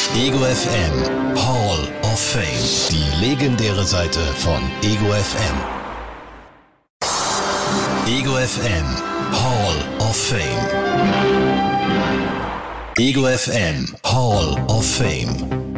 Ego FM Hall of Fame. Die legendäre Seite von Ego FM. Ego FM Hall of Fame. Ego FM Hall of Fame.